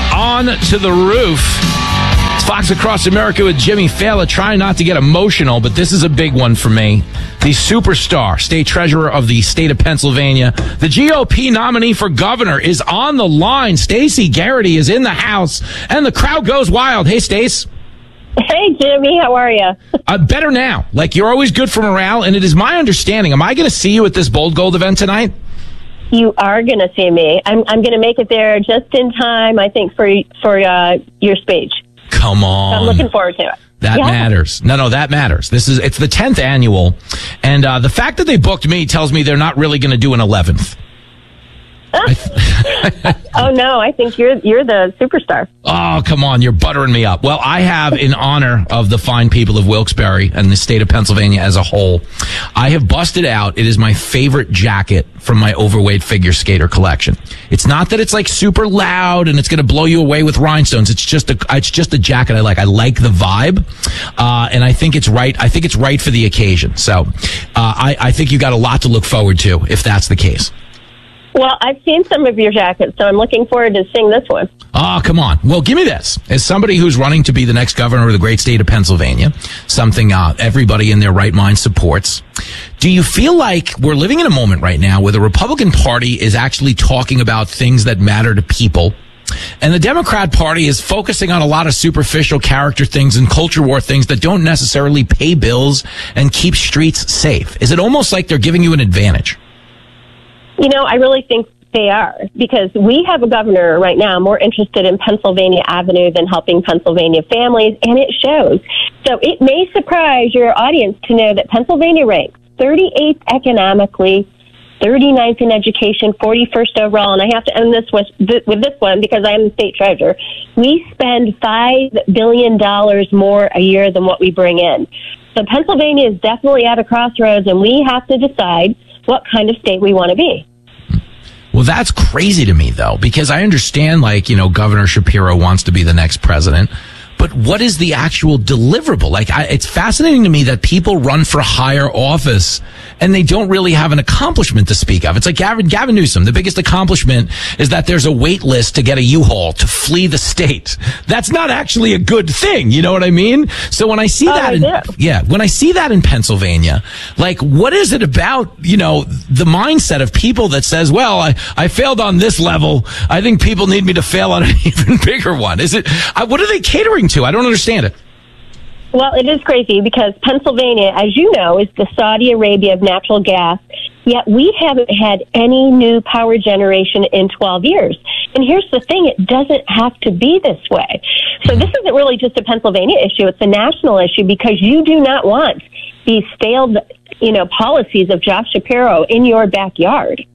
On to the Roof. It's Fox Across America with Jimmy Fallon. Trying not to get emotional, but this is a big one for me. The superstar, state treasurer of the state of Pennsylvania, the GOP nominee for governor, is on the line. Stacey Garrity is in the house, and the crowd goes wild. Hey, Stace. Hey, Jimmy. How are you? Better now. Like, you're always good for morale, and it is my understanding. Am I going to see you at this Bold Gold event tonight? You are going to see me. I'm going to make it there just in time, I think, for your speech. Come on. I'm looking forward to it. That matters. No, that matters. It's the 10th annual, and the fact that they booked me tells me they're not really going to do an 11th. Oh, no, I think you're the superstar. Oh, come on. You're buttering me up. Well, I have, in honor of the fine people of Wilkes-Barre and the state of Pennsylvania as a whole, I have busted out. It is my favorite jacket from my overweight figure skater collection. It's not that it's like super loud and it's going to blow you away with rhinestones. It's just a jacket I like. I like the vibe. And I think it's right. I think it's right for the occasion. So, I think you got a lot to look forward to if that's the case. Well, I've seen some of your jackets, so I'm looking forward to seeing this one. Oh, come on. Well, give me this. As somebody who's running to be the next governor of the great state of Pennsylvania, something everybody in their right mind supports, do you feel like we're living in a moment right now where the Republican Party is actually talking about things that matter to people, and the Democrat Party is focusing on a lot of superficial character things and culture war things that don't necessarily pay bills and keep streets safe? Is it almost like they're giving you an advantage? You know, I really think they are, because we have a governor right now more interested in Pennsylvania Avenue than helping Pennsylvania families, and it shows. So it may surprise your audience to know that Pennsylvania ranks 38th economically, 39th in education, 41st overall, and I have to end this with this one because I am the state treasurer. We spend $5 billion more a year than what we bring in. So Pennsylvania is definitely at a crossroads, and we have to decide what kind of state we want to be. Well, that's crazy to me, though, because I understand, Governor Shapiro wants to be the next president. But what is the actual deliverable? It's fascinating to me that people run for higher office and they don't really have an accomplishment to speak of. It's like Gavin Newsom. The biggest accomplishment is that there's a wait list to get a U-Haul to flee the state. That's not actually a good thing. You know what I mean? So when I see when I see that in Pennsylvania, what is it about, the mindset of people that says, well, I failed on this level. I think people need me to fail on an even bigger one. What are they catering to? I don't understand it. Well, it is crazy because Pennsylvania, as you know, is the Saudi Arabia of natural gas, yet we haven't had any new power generation in 12 years. And here's the thing, it doesn't have to be this way. So this isn't really just a Pennsylvania issue, it's a national issue, because you do not want these failed, policies of Josh Shapiro in your backyard.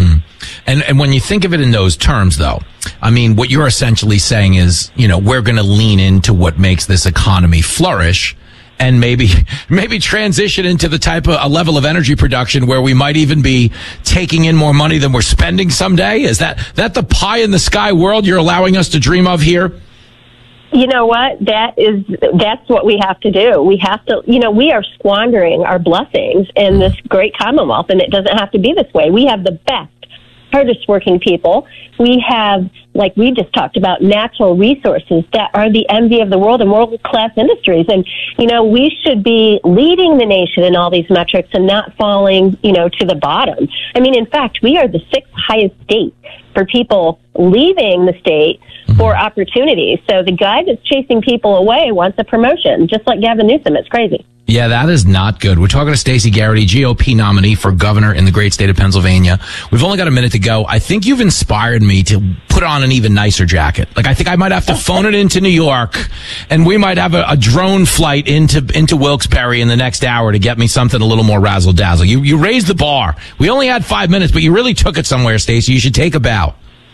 And when you think of it in those terms, though, I mean, what you're essentially saying is, we're going to lean into what makes this economy flourish and maybe transition into the type of a level of energy production where we might even be taking in more money than we're spending someday. Is that the pie in the sky world you're allowing us to dream of here? You know what? That's what we have to do. We have to, we are squandering our blessings in this great Commonwealth, and it doesn't have to be this way. We have the best, hardest working people. We have, like we just talked about, natural resources that are the envy of the world and world-class industries. And, we should be leading the nation in all these metrics and not falling, to the bottom. I mean, in fact, we are the 6th highest state for people leaving the state for opportunities. So the guy that's chasing people away wants a promotion, just like Gavin Newsom. It's crazy. Yeah, that is not good. We're talking to Stacey Garrity, GOP nominee for governor in the great state of Pennsylvania. We've only got a minute to go. I think you've inspired me to put on an even nicer jacket. I think I might have to phone it into New York, and we might have a drone flight into Wilkes-Barre in the next hour to get me something a little more razzle-dazzle. You raised the bar. We only had 5 minutes, but you really took it somewhere, Stacey. You should take a bow.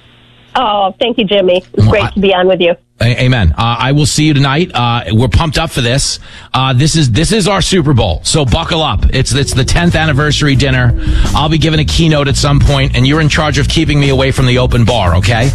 Oh, thank you, Jimmy. It's great to be on with you. Amen. I will see you tonight. We're pumped up for this. This is our Super Bowl, so buckle up. It's the 10th anniversary dinner. I'll be giving a keynote at some point, and you're in charge of keeping me away from the open bar, okay?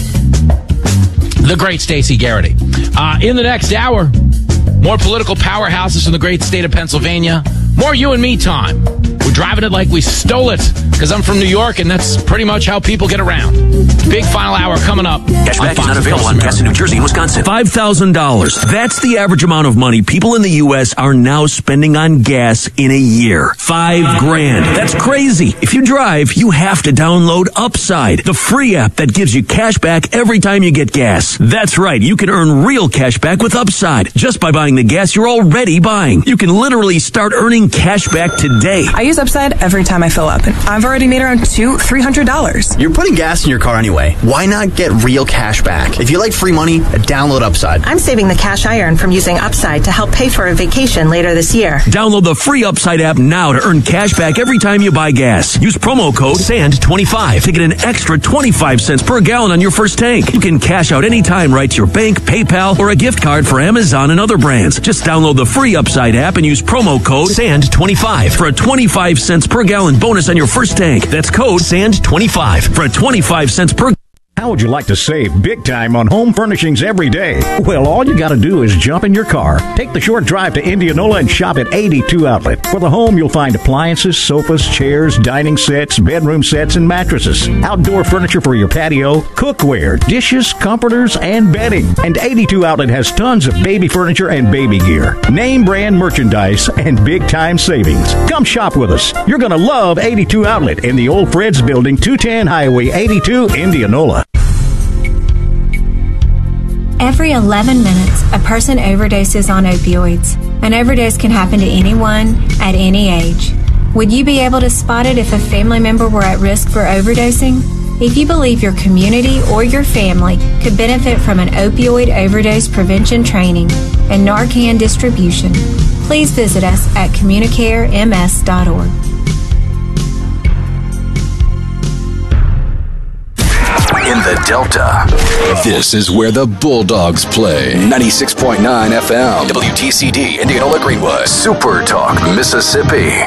The great Stacey Garrity. In the next hour, more political powerhouses from the great state of Pennsylvania. More you and me time. We're driving it like we stole it because I'm from New York, and that's pretty much how people get around. Big final hour coming up. Cashback is not available on gas in New Jersey and Wisconsin. $5,000. That's the average amount of money people in the U.S. are now spending on gas in a year. $5,000. That's crazy. If you drive, you have to download Upside, the free app that gives you cash back every time you get gas. That's right. You can earn real cash back with Upside just by buying the gas you're already buying. You can literally start earning cash back today. I use Upside every time I fill up, and I've already made around $200-$300. You're putting gas in your car anyway. Why not get real cash back? If you like free money, download Upside. I'm saving the cash I earn from using Upside to help pay for a vacation later this year. Download the free Upside app now to earn cash back every time you buy gas. Use promo code SAND25 to get an extra 25 cents per gallon on your first tank. You can cash out anytime right to your bank, PayPal, or a gift card for Amazon and other brands. Just download the free Upside app and use promo code SAND25 for a 25 cents per gallon bonus on your first tank. That's code SAND25 for a 25 cents per. How would you like to save big time on home furnishings every day? Well, all you got to do is jump in your car, take the short drive to Indianola, and shop at 82 Outlet. For the home, you'll find appliances, sofas, chairs, dining sets, bedroom sets, and mattresses. Outdoor furniture for your patio, cookware, dishes, comforters, and bedding. And 82 Outlet has tons of baby furniture and baby gear, name brand merchandise, and big time savings. Come shop with us. You're going to love 82 Outlet in the Old Fred's Building, 210 Highway 82, Indianola. Every 11 minutes, a person overdoses on opioids. An overdose can happen to anyone at any age. Would you be able to spot it if a family member were at risk for overdosing? If you believe your community or your family could benefit from an opioid overdose prevention training and Narcan distribution, please visit us at communicarems.org. In the Delta, this is where the Bulldogs play. 96.9 FM, WTCD, Indianola Greenwood, Super Talk, Mississippi.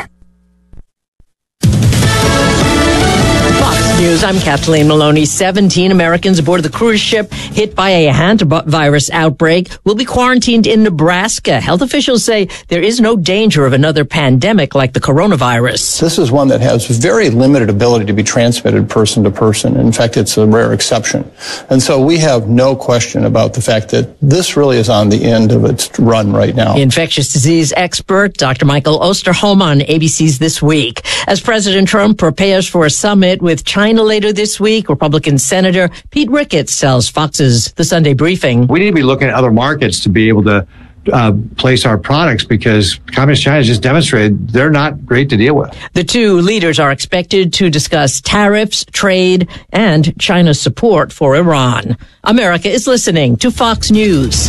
News. I'm Kathleen Maloney. 17 Americans aboard the cruise ship hit by a hantavirus outbreak will be quarantined in Nebraska. Health officials say there is no danger of another pandemic like the coronavirus. This is one that has very limited ability to be transmitted person to person. In fact, it's a rare exception. And so we have no question about the fact that this really is on the end of its run right now. Infectious disease expert Dr. Michael Osterholm on ABC's This Week. As President Trump prepares for a summit with China later this week, Republican Senator Pete Ricketts tells Fox's The Sunday Briefing. We need to be looking at other markets to be able to place our products because Communist China has just demonstrated they're not great to deal with. The two leaders are expected to discuss tariffs, trade, and China's support for Iran. America is listening to Fox News.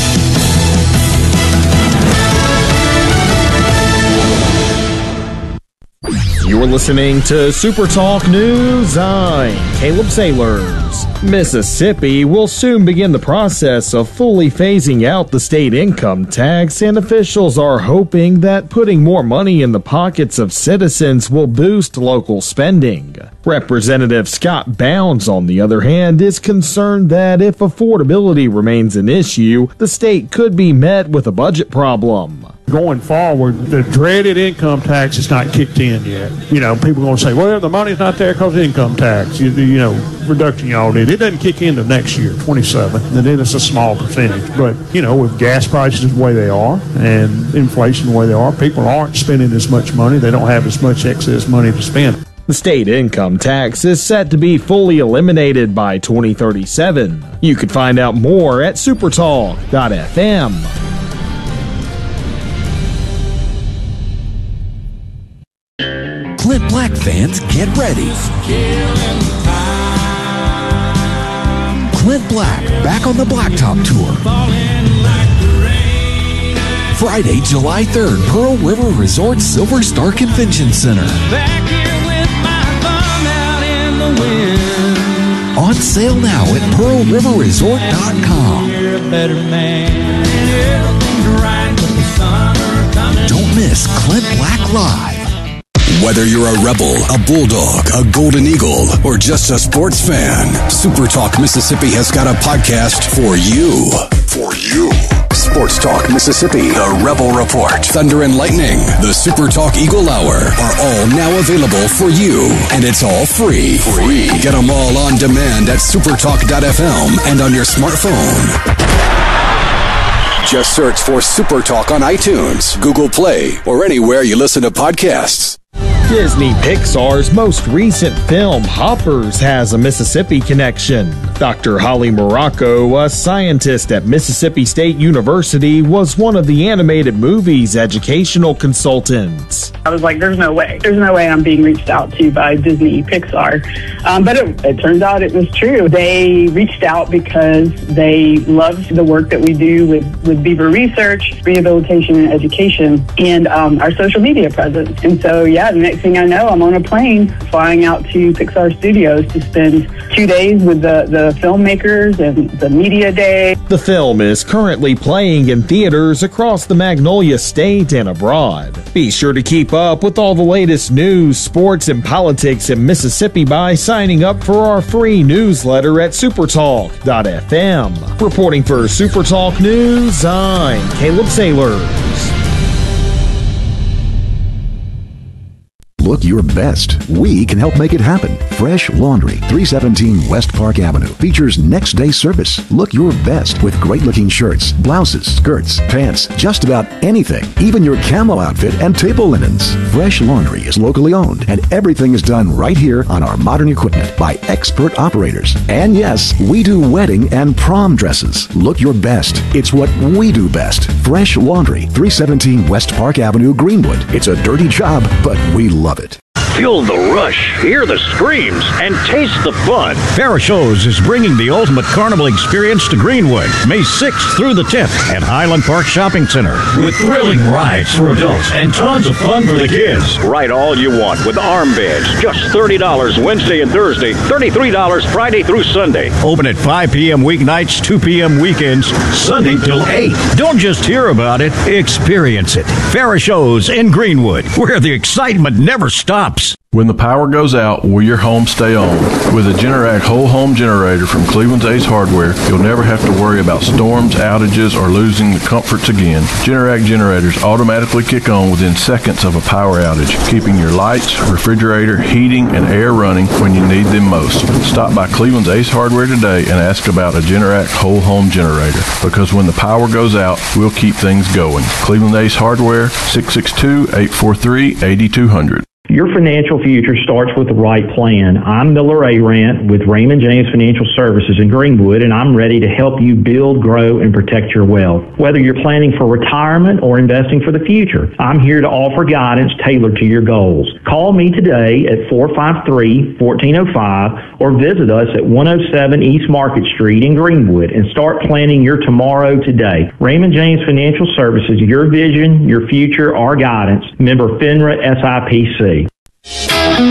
You're listening to Super Talk News. I'm Caleb Sailors. Mississippi will soon begin the process of fully phasing out the state income tax, and officials are hoping that putting more money in the pockets of citizens will boost local spending. Representative Scott Bounds, on the other hand, is concerned that if affordability remains an issue, the state could be met with a budget problem. Going forward, the dreaded income tax is not kicked in yet. You know, people are going to say, well, the money's not there because of income tax, reduction y'all did. It doesn't kick in until next year, 27, and then it's a small percentage. But, with gas prices the way they are and inflation the way they are, people aren't spending as much money. They don't have as much excess money to spend. The state income tax is set to be fully eliminated by 2037. You can find out more at supertalk.fm. Clint Black fans, get ready. Clint Black back on the Blacktop Tour. Friday, July 3rd, Pearl River Resort Silver Star Convention Center. On sale now at pearlriverresort.com. Don't miss Clint Black Live. Whether you're a Rebel, a Bulldog, a Golden Eagle, or just a sports fan, Super Talk Mississippi has got a podcast for you. For you. Sports Talk Mississippi, the Rebel Report, Thunder and Lightning, the Super Talk Eagle Hour are all now available for you. And it's all free. Get them all on demand at supertalk.fm and on your smartphone. Just search for Super Talk on iTunes, Google Play, or anywhere you listen to podcasts. Disney Pixar's most recent film, Hoppers, has a Mississippi connection. Dr. Holly Morocco, a scientist at Mississippi State University, was one of the animated movie's educational consultants. I was like, there's no way. There's no way I'm being reached out to by Disney Pixar. But it turns out it was true. They reached out because they loved the work that we do with Beaver Research, rehabilitation and education, and our social media presence. And so, yeah, the next thing I know, I'm on a plane flying out to Pixar Studios to spend 2 days with the filmmakers and the media day. The film is currently playing in theaters across the Magnolia State and abroad. Be sure to keep up with all the latest news, sports, and politics in Mississippi by signing up for our free newsletter at supertalk.fm. Reporting for Supertalk News, I'm Caleb Sailors. Look your best. We can help make it happen. Fresh Laundry, 317 West Park Avenue, features next day service. Look your best with great looking shirts, blouses, skirts, pants, just about anything, even your camo outfit and table linens. Fresh Laundry is locally owned and everything is done right here on our modern equipment by expert operators. And yes, we do wedding and prom dresses. Look your best. It's what we do best. Fresh Laundry, 317 West Park Avenue, Greenwood. It's a dirty job, but we love it. Feel the rush, hear the screams, and taste the fun. Parashows is bringing the ultimate carnival experience to Greenwood, May 6th through the 10th at Highland Park Shopping Center. With thrilling rides for adults and tons of fun for the kids. Ride all you want with armbands. Just $30 Wednesday and Thursday, $33 Friday through Sunday. Open at 5 p.m. weeknights, 2 p.m. weekends, Sunday till 8. Don't just hear about it, experience it. Parashows in Greenwood, where the excitement never stops. When the power goes out, will your home stay on? With a Generac whole home generator from Cleveland's Ace Hardware, you'll never have to worry about storms, outages, or losing the comforts again. Generac generators automatically kick on within seconds of a power outage, keeping your lights, refrigerator, heating, and air running when you need them most. Stop by Cleveland's Ace Hardware today and ask about a Generac whole home generator, because when the power goes out, we'll keep things going. Cleveland Ace Hardware, 662-843-8200. Your financial future starts with the right plan. I'm Miller Arant with Raymond James Financial Services in Greenwood, and I'm ready to help you build, grow, and protect your wealth. Whether you're planning for retirement or investing for the future, I'm here to offer guidance tailored to your goals. Call me today at 453-1405 or visit us at 107 East Market Street in Greenwood and start planning your tomorrow today. Raymond James Financial Services, your vision, your future, our guidance. Member FINRA SIPC.